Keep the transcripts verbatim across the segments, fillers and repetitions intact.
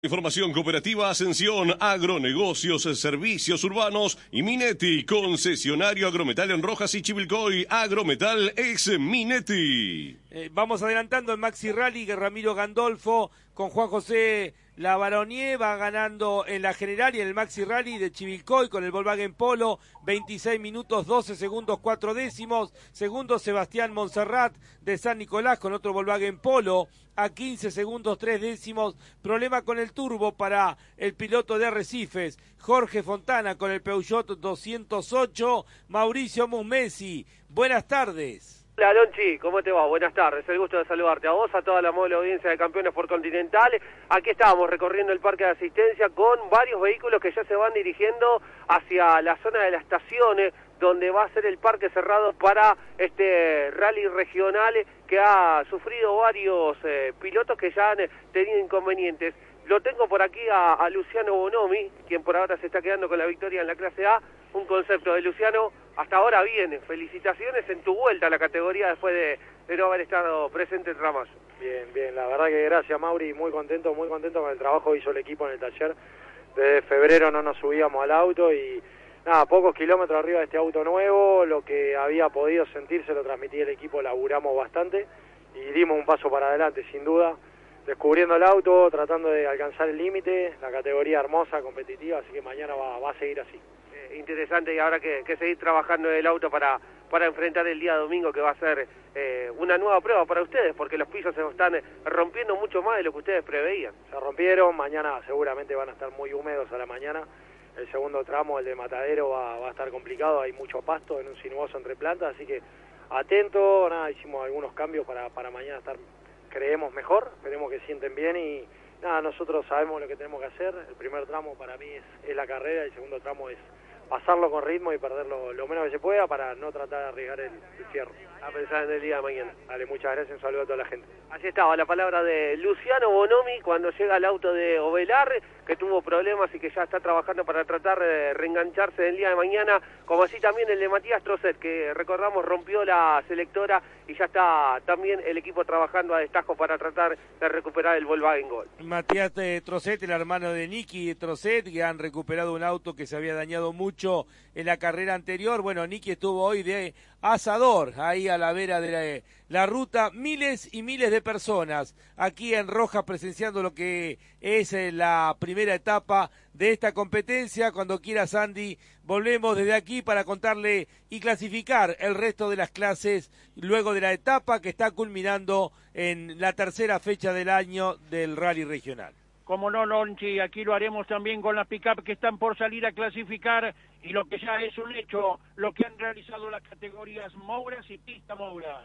Información cooperativa Ascensión, agronegocios, servicios urbanos y Minetti, concesionario Agrometal en Rojas y Chivilcoy. Agrometal ex Minetti. Eh, vamos adelantando en Maxi Rally que Ramiro Gandolfo con Juan José Lavaronier va ganando en la general y en el Maxi Rally de Chivilcoy con el Volkswagen Polo, veintiséis minutos doce segundos cuatro décimos. Segundo Sebastián Monserrat de San Nicolás con otro Volkswagen Polo a quince segundos tres décimos. Problema con el turbo para el piloto de Arrecifes, Jorge Fontana con el Peugeot doscientos ocho. Mauricio Musmesi, buenas tardes. Hola Lonchi, ¿cómo te va? Buenas tardes, el gusto de saludarte a vos, a toda la amable audiencia de Campeones por Continental. Aquí estamos recorriendo el parque de asistencia con varios vehículos que ya se van dirigiendo hacia la zona de las estaciones, donde va a ser el parque cerrado para este rally regional que ha sufrido varios eh, pilotos que ya han tenido inconvenientes. Lo tengo por aquí a, a Luciano Bonomi, quien por ahora se está quedando con la victoria en la clase A. Un concepto de Luciano, hasta ahora viene. Felicitaciones en tu vuelta a la categoría después de, de no haber estado presente en Ramallo. Bien, bien, la verdad que gracias Mauri, muy contento, muy contento con el trabajo que hizo el equipo en el taller. Desde febrero no nos subíamos al auto y nada, pocos kilómetros arriba de este auto nuevo, lo que había podido sentir se lo transmití el equipo, laburamos bastante y dimos un paso para adelante sin duda. Descubriendo el auto, tratando de alcanzar el límite, la categoría hermosa, competitiva, así que mañana va, va a seguir así. Eh, interesante y ahora que, que seguir trabajando en el auto para, para enfrentar el día domingo, que va a ser eh, una nueva prueba para ustedes, porque los pisos se están rompiendo mucho más de lo que ustedes preveían. Se rompieron, mañana seguramente van a estar muy húmedos a la mañana. El segundo tramo, el de Matadero, va, va a estar complicado, hay mucho pasto en un sinuoso entre plantas, así que atento, nada, hicimos algunos cambios para, para mañana estar, creemos, mejor, esperemos que sienten bien y nada, nosotros sabemos lo que tenemos que hacer. El primer tramo para mí es, es la carrera, el segundo tramo es pasarlo con ritmo y perderlo lo menos que se pueda para no tratar de arriesgar el, el fierro. A pensar en el día de mañana. Dale, muchas gracias, un saludo a toda la gente. Así estaba la palabra de Luciano Bonomi cuando llega al auto de Ovelar, que tuvo problemas y que ya está trabajando para tratar de reengancharse el día de mañana, como así también el de Matías Trocet, que recordamos rompió la selectora y ya está también el equipo trabajando a destajo para tratar de recuperar el Volkswagen Gol. Matías eh, Trocet, el hermano de Nicky Trocet, que han recuperado un auto que se había dañado mucho en la carrera anterior. Bueno, Nicky estuvo hoy de asador ahí a la vera de la, la ruta, miles y miles de personas aquí en Rojas presenciando lo que es eh, la primera etapa de esta competencia. Cuando quiera Sandy, volvemos desde aquí para contarle y clasificar el resto de las clases luego de la etapa que está culminando en la tercera fecha del año del rally regional. Como no, Lonchi, aquí lo haremos también con las pick-up que están por salir a clasificar y lo que ya es un hecho, lo que han realizado las categorías Mouras y Pista Mouras.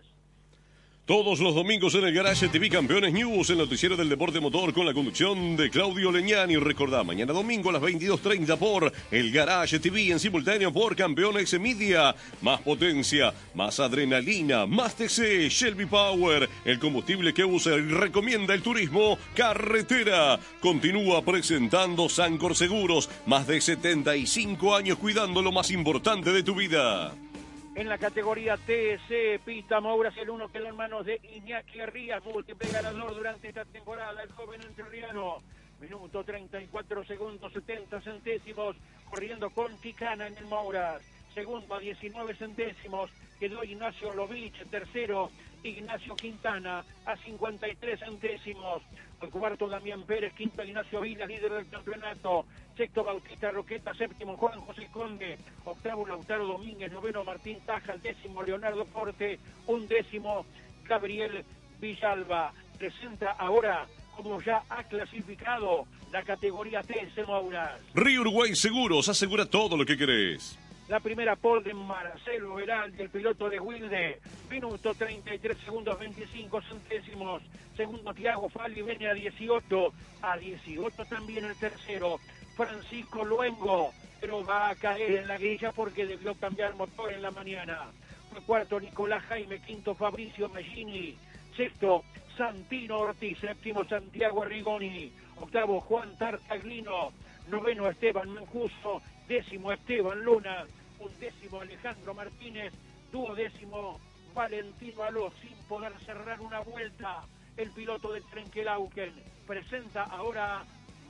Todos los domingos en el Garage T V Campeones News, el noticiero del deporte motor con la conducción de Claudio Leñani. Recordá, mañana domingo a las veintidós treinta por el Garage T V en simultáneo por Campeones Media. Más potencia, más adrenalina, más T C, Shelby Power, el combustible que usa y recomienda el turismo carretera. Continúa presentando Sancor Seguros, más de setenta y cinco años cuidando lo más importante de tu vida. En la categoría T C Pista Mouras, el uno quedó en manos de Iñaki Rías, múltiple ganador durante esta temporada, el joven entrerriano. Minuto treinta y cuatro segundos, setenta centésimos, corriendo con Chicana en el Mouras. Segundo a diecinueve centésimos, quedó Ignacio Lovich, tercero Ignacio Quintana a cincuenta y tres centésimos. El cuarto Damián Pérez, quinto Ignacio Vila, líder del campeonato. Sexto Bautista Roqueta, séptimo Juan José Conde, octavo Lautaro Domínguez, noveno Martín Taja, décimo Leonardo Forte, undécimo Gabriel Villalba. Presenta ahora, como ya ha clasificado, la categoría T C Mouras. Río Uruguay Seguros, asegura todo lo que querés. La primera pole de Marcelo Veraldi, el piloto de Wilde, minuto treinta y tres segundos veinticinco centésimos. Segundo Tiago Falli, viene a dieciocho, a dieciocho también el tercero, Francisco Luengo, pero va a caer en la grilla porque debió cambiar motor en la mañana. Fue cuarto Nicolás Jaime, quinto Fabricio Mellini, sexto Santino Ortiz, séptimo Santiago Arrigoni, octavo Juan Tartaglino, noveno Esteban Mancuso, décimo Esteban Luna, undécimo Alejandro Martínez, duodécimo Valentino Aló, sin poder cerrar una vuelta. El piloto del Trenquelauquen presenta ahora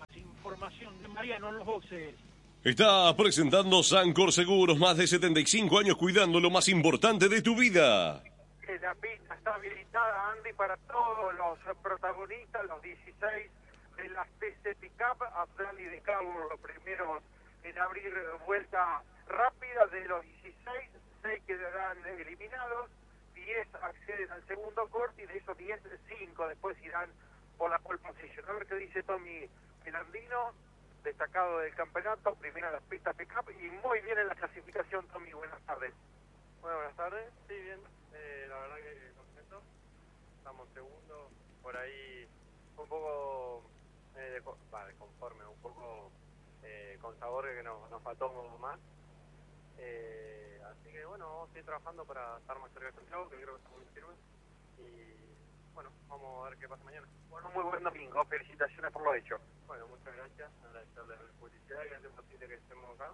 formación de Mariano en los boxes. Está presentando Sancor Seguros, más de setenta y cinco años cuidando lo más importante de tu vida. La pista está habilitada, Andy, para todos los protagonistas, los dieciséis de las T C Pickup. Abdal y De Cabo, los primeros en abrir vuelta rápida. De los dieciséis, seis quedarán eliminados, diez acceden al segundo corte y de esos diez, cinco después irán por la pole position. A ver qué dice Tommy Melandino, destacado del campeonato, primero en las pistas Pickup y muy bien en la clasificación. Tommy, buenas tardes. Bueno, buenas tardes, sí, bien, eh, la verdad que contento, estamos segundos, por ahí un poco eh, de, vale, conforme, un poco eh, con sabor que nos, nos faltó un poco más, eh, así que bueno, vamos a seguir trabajando para estar más cerca de Santiago, que creo que está muy firme, y bueno, vamos a ver qué pasa mañana. Bueno, muy buen domingo, felicitaciones por lo hecho. Bueno, muchas gracias, agradecerle a la publicidad que hace posible que estemos acá.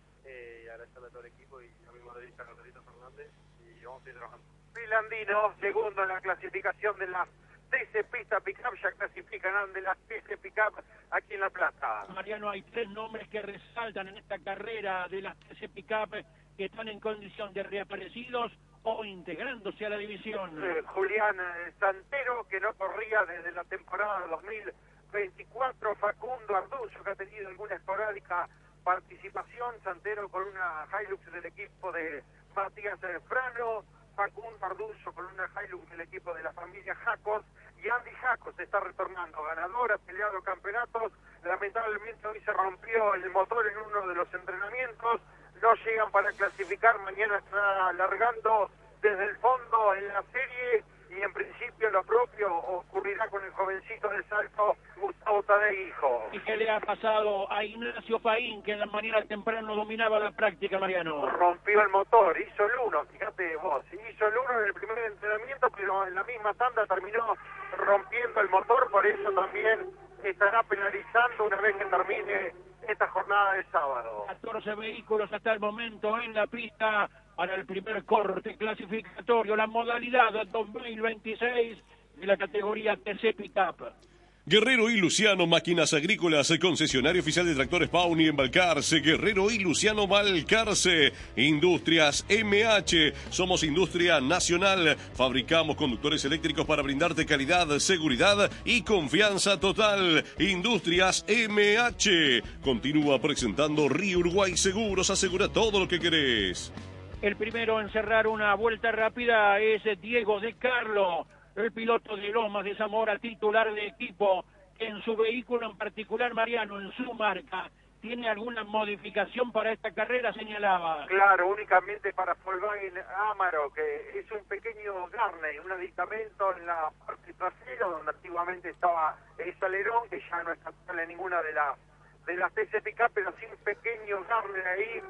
Eh, y agradecerle a todo el equipo y a mi modelista Carlito Fernández y vamos a ir trabajando. Pilandino, segundo en la clasificación de las T C Pista Pickup, ya clasifican de las T C Pickup aquí en La Plata. Mariano, hay tres nombres que resaltan en esta carrera de las T C Pickup que están en condición de reaparecidos o integrándose a la división. Eh, Julián eh, Santero, que no corría desde la temporada dos mil veinticuatro, Facundo Arduzo, que ha tenido alguna esporádica participación, Santero con una Hilux del equipo de Matías Frano, Facundo Arduzo con una Hilux del equipo de la familia Jacos, y Andy Jacos está retornando, ganador, ha peleado campeonatos, lamentablemente hoy se rompió el motor en uno de los entrenamientos, no llegan para clasificar, mañana está largando desde el fondo en la serie, y en principio lo propio ocurrirá con el jovencito de Salto, Gustavo Tadei, hijo. ¿Y qué le ha pasado a Ignacio Paín, que en la mañana temprano dominaba la práctica, Mariano? Rompió el motor, hizo el uno, fíjate vos, hizo el uno en el primer entrenamiento, pero en la misma tanda terminó rompiendo el motor, por eso también estará penalizando una vez que termine esta jornada de sábado. catorce vehículos hasta el momento en la pista para el primer corte clasificatorio, la modalidad dos mil veintiséis de la categoría T C Pickup. Guerrero y Luciano, máquinas agrícolas, concesionario oficial de tractores Pauni en Balcarce. Guerrero y Luciano Balcarce. Industrias M H, somos industria nacional. Fabricamos conductores eléctricos para brindarte calidad, seguridad y confianza total. Industrias M H. Continúa presentando Río Uruguay Seguros, asegura todo lo que querés. El primero en cerrar una vuelta rápida es Diego De Carlo, el piloto de Lomas de Zamora, titular de equipo, que en su vehículo en particular, Mariano, en su marca, ¿tiene alguna modificación para esta carrera? Señalaba. Claro, únicamente para Volkswagen Amaro, que es un pequeño garne, un aditamento en la parte trasera, donde antiguamente estaba ese alerón, que ya no está en ninguna de las de las T C Pickup, pero sí un pequeño garne ahí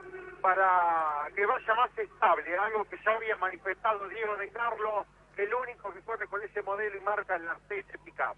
para que vaya más estable, algo que ya había manifestado Diego De Carlo, el único que corre con ese modelo y marca en las T C Pickup.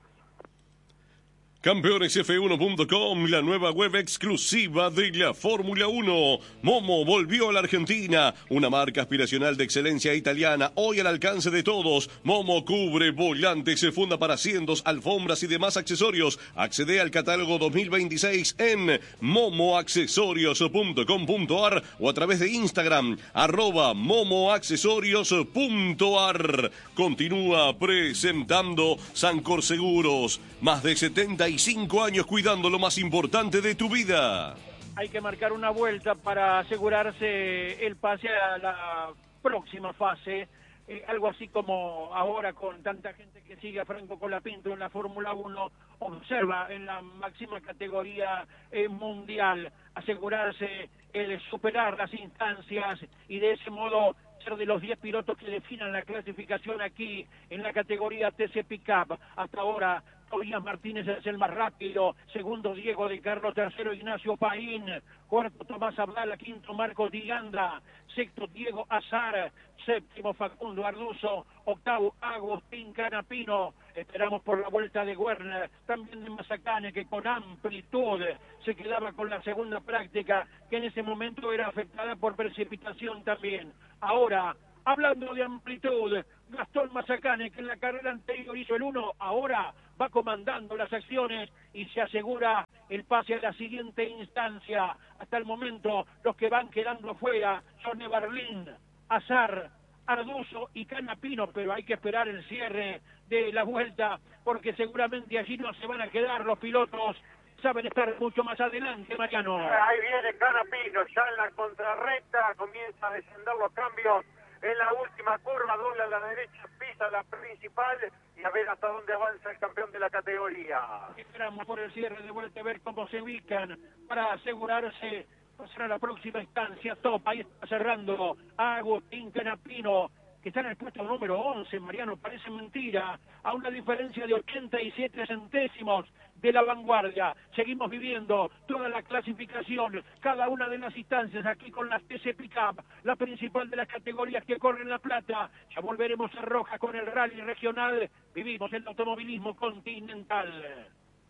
Campeones F uno punto com, la nueva web exclusiva de la Fórmula uno. Momo volvió a la Argentina, una marca aspiracional de excelencia italiana, hoy al alcance de todos. Momo cubre volantes, se funda para asientos, alfombras y demás accesorios. Accede al catálogo dos mil veintiséis en momo accesorios punto com punto ar o a través de Instagram, arroba momo accesorios punto ar. Continúa presentando Sancor Seguros, más de setenta y cinco años cuidando lo más importante de tu vida. Hay que marcar una vuelta para asegurarse el pase a la próxima fase, eh, algo así como ahora con tanta gente que sigue a Franco Colapinto en la Fórmula uno, observa en la máxima categoría eh, mundial, asegurarse el superar las instancias y de ese modo ser de los diez pilotos que definan la clasificación aquí en la categoría T C Pickup. Hasta ahora Tobías Martínez es el más rápido, segundo Diego De Carlo, tercero Ignacio Paín, cuarto Tomás Abdala, quinto Marco Diganda, sexto Diego Azar, séptimo Facundo Arduzo, octavo Agustín Canapino. Esperamos por la vuelta de Werner, también de Mazacane, que con amplitud se quedaba con la segunda práctica, que en ese momento era afectada por precipitación también. Ahora, hablando de amplitud, Gastón Mazacane, que en la carrera anterior hizo el uno, ahora va comandando las acciones y se asegura el pase a la siguiente instancia. Hasta el momento los que van quedando fuera son Eberlín, Azar, Arduzo y Canapino, pero hay que esperar el cierre de la vuelta porque seguramente allí no se van a quedar los pilotos. Saben estar mucho más adelante, Mariano. Ahí viene Canapino, ya en la contrarrecta, comienza a descender los cambios en la última curva, dobla a la derecha, pisa la principal y a ver hasta dónde avanza el campeón de la categoría. Esperamos por el cierre de vuelta a ver cómo se ubican para asegurarse pasar a la próxima instancia. Top, ahí está cerrando Agustín Canapino, que está en el puesto número once, Mariano, parece mentira, a una diferencia de ochenta y siete centésimos de la vanguardia. Seguimos viviendo toda la clasificación, cada una de las instancias aquí con las T C Pickup, la principal de las categorías que corren La Plata. Ya volveremos a Roja con el rally regional. Vivimos el automovilismo continental.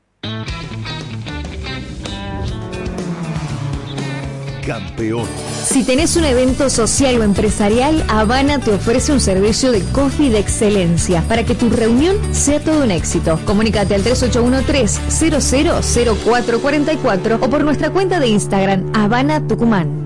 Campeón. Si tenés un evento social o empresarial, Habana te ofrece un servicio de coffee de excelencia para que tu reunión sea todo un éxito. Comunícate al tres ocho uno tres, cero cero cero cuatro cuatro cuatro o por nuestra cuenta de Instagram, Habana Tucumán.